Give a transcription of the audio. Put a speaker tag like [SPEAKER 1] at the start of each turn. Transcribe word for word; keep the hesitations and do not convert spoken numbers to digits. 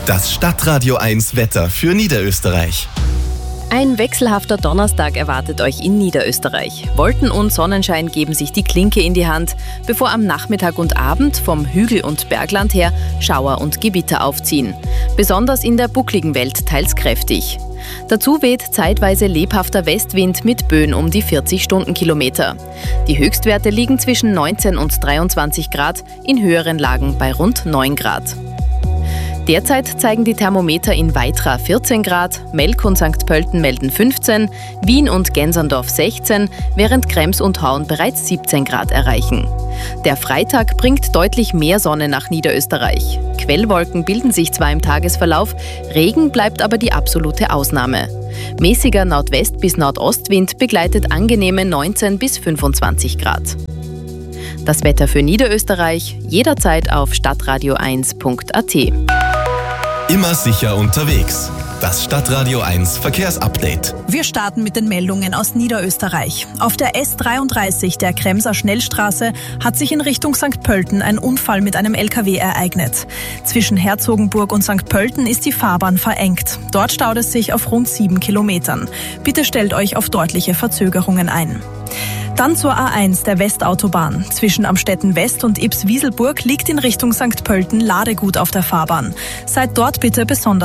[SPEAKER 1] Das Stadtradio eins Wetter für Niederösterreich.
[SPEAKER 2] Ein wechselhafter Donnerstag erwartet euch in Niederösterreich. Wolken und Sonnenschein geben sich die Klinke in die Hand, bevor am Nachmittag und Abend vom Hügel- und Bergland her Schauer und Gewitter aufziehen. Besonders in der buckligen Welt teils kräftig. Dazu weht zeitweise lebhafter Westwind mit Böen um die vierzig Stundenkilometer. Die Höchstwerte liegen zwischen neunzehn und dreiundzwanzig Grad, in höheren Lagen bei rund neun Grad. Derzeit zeigen die Thermometer in Weitra vierzehn Grad, Melk und Sankt Pölten melden fünfzehn, Wien und Genserndorf sechzehn, während Krems und Hauen bereits siebzehn Grad erreichen. Der Freitag bringt deutlich mehr Sonne nach Niederösterreich. Quellwolken bilden sich zwar im Tagesverlauf, Regen bleibt aber die absolute Ausnahme. Mäßiger Nordwest- bis Nordostwind begleitet angenehme neunzehn bis fünfundzwanzig Grad. Das Wetter für Niederösterreich jederzeit auf stadtradio eins punkt a t.
[SPEAKER 1] Immer sicher unterwegs. Das Stadtradio eins Verkehrsupdate.
[SPEAKER 3] Wir starten mit den Meldungen aus Niederösterreich. Auf der S dreiunddreißig der Kremser Schnellstraße hat sich in Richtung Sankt Pölten ein Unfall mit einem L K W ereignet. Zwischen Herzogenburg und Sankt Pölten ist die Fahrbahn verengt. Dort staut es sich auf rund sieben Kilometern. Bitte stellt euch auf deutliche Verzögerungen ein. Dann zur A eins der Westautobahn. Zwischen Amstetten West und Ybbs-Wieselburg liegt in Richtung Sankt Pölten Ladegut auf der Fahrbahn. Seid dort bitte besonders